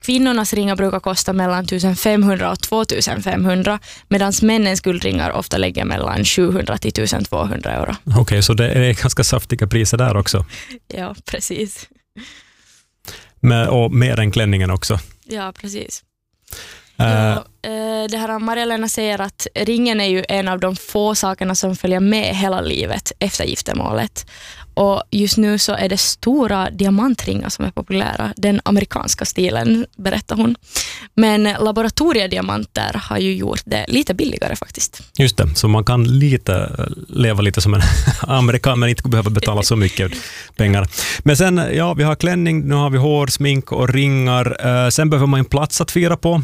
Kvinnornas ringar brukar kosta mellan 1500 och 2500 medan männens guldringar ofta lägger mellan 700 till 1200 euro. Okej, så det är ganska saftiga priser där också. Ja, precis. Och mer än klänningen också. Ja, precis. Det här Maria-Lena säger att ringen är ju en av de få sakerna som följer med hela livet efter giftermålet. Och just nu så är det stora diamantringar som är populära. Den amerikanska stilen, berättar hon. Men laboratoriediamanter har ju gjort det lite billigare faktiskt. Just det, så man kan leva lite som en amerikan men inte behöva betala så mycket pengar. Men sen, ja, vi har klänning, nu har vi hår, smink och ringar. Sen behöver man en plats att fira på.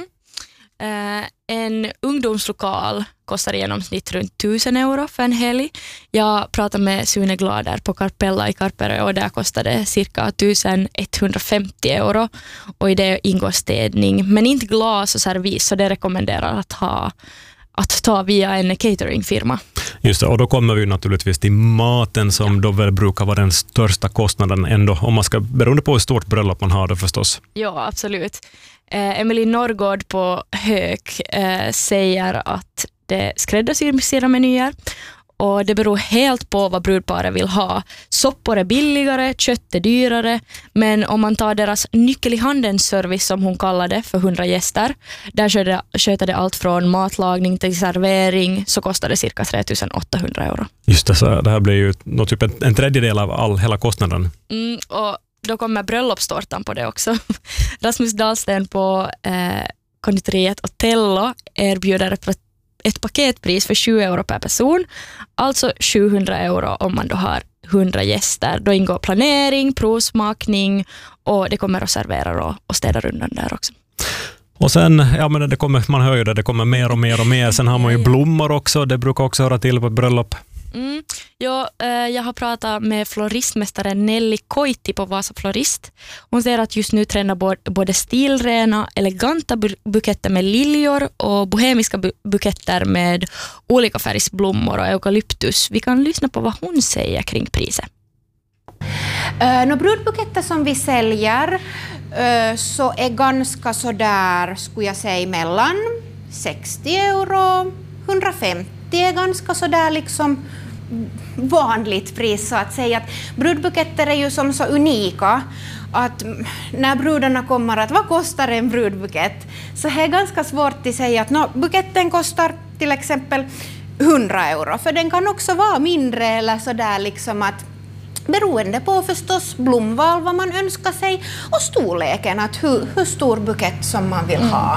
En ungdomslokal kostar i genomsnitt runt 1000 euro för en helg. Jag pratade med Sune Glader på Carpella i Karperö och där kostade cirka 1150 euro. Och i det ingår städning, men inte glas och servis, så det rekommenderar att ta via en cateringfirma. Just det, och då kommer vi naturligtvis till maten som då väl brukar vara den största kostnaden ändå, om man ska, beroende på hur stort bröllop man har då förstås. Ja, absolut. Emily Norrgård på Höök säger att det skräddarsyr sina menyer och det beror helt på vad brudparet vill ha. Soppor är billigare, kött är dyrare, men om man tar deras nyckel i handen service som hon kallade för 100 gäster, där sköter det allt från matlagning till servering, så kostar det cirka 3800 euro. Just det, så det här blir ju typ en tredjedel av hela kostnaden. Och då kommer bröllopstårtan på det också. Rasmus Dahlsten på konditoriet Otello erbjuder ett paketpris för 20 euro per person. Alltså 700 euro om man då har 100 gäster. Då ingår planering, provsmakning och det kommer att servera och städa rundan där också. Och sen, ja men man hör ju det kommer mer och mer och mer. Sen har man ju blommor också, det brukar också höra till på ett bröllop. Jag har pratat med floristmästaren Nelly Koiti på Vasa Florist. Hon säger att just nu tränar både stilrena, eleganta buketter med liljor och bohemiska buketter med olika färgsblommor och eukalyptus. Vi kan lyssna på vad hon säger kring priset. Brudbuketter som vi säljer så är ganska så där, skulle jag säga, mellan 60 euro, 150 är ganska så där liksom vanligt pris, så att säga. Att brudbuketter är ju som så unika att när brudarna kommer att vad kostar en brudbukett, så är det ganska svårt att säga att buketten kostar till exempel 100 euro, för den kan också vara mindre eller så där liksom, att beroende på förstås blomval vad man önskar sig och storleken, att hur stor bukett som man vill ha.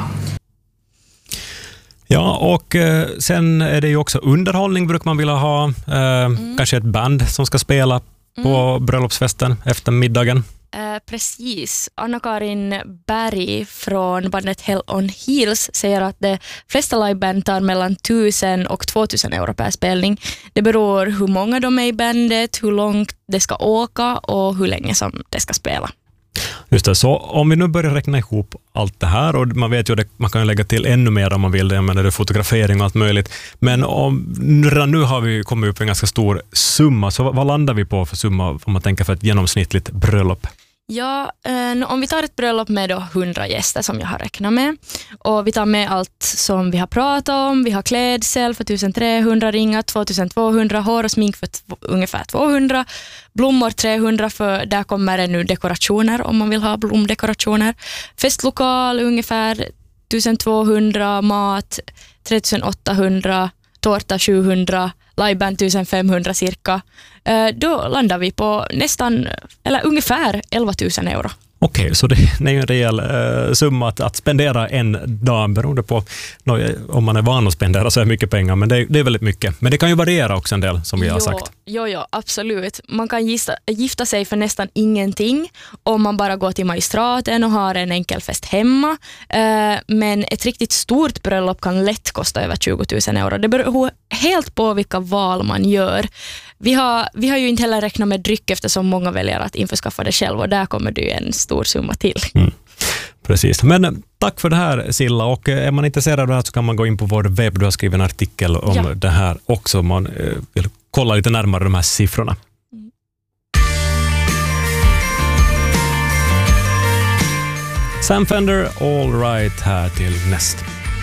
Ja, och sen är det ju också underhållning brukar man vilja ha. Kanske ett band som ska spela på bröllopsfesten efter middagen. Precis. Anna-Karin Berg från bandet Hell on Heels säger att de flesta liveband tar mellan 1000 och 2000 euro per spelning. Det beror hur många de är i bandet, hur långt det ska åka och hur länge som det ska spela. Just det, så om vi nu börjar räkna ihop allt det här, och man vet ju att man kan ju lägga till ännu mer om man vill det, men det är fotografering och allt möjligt. Men redan nu har vi kommit upp en ganska stor summa, så vad landar vi på för summa om man tänker för ett genomsnittligt bröllop? Ja, om vi tar ett bröllop med då 100 gäster som jag har räknat med, och vi tar med allt som vi har pratat om, vi har klädsel för 1300, ringar 2200, hår och smink för ungefär 200, blommor 300, för där kommer det nu dekorationer om man vill ha blomdekorationer, festlokal ungefär 1200, mat 3800, tårta 700, liveband 1500 cirka. Då landar vi på nästan, eller ungefär 11 000 euro. Okej, så det är ju en rejäl summa att spendera en dag, beroende på om man är van att spendera så är mycket pengar, men det är väldigt mycket. Men det kan ju variera också en del, som vi har sagt. Ja, absolut. Man kan gifta sig för nästan ingenting om man bara går till magistraten och har en enkel fest hemma. Men ett riktigt stort bröllop kan lätt kosta över 20 000 euro. Det beror helt på vilka val man gör. Vi har ju inte heller räknat med dryck, eftersom många väljer att införskaffa det själv, och där kommer det ju en stor summa till. Precis, men tack för det här, Silla, och är man intresserad av det här så kan man gå in på vår webb, du har skrivit en artikel om det här också, om man vill kolla lite närmare de här siffrorna. Sam Fender, All Right här till näst.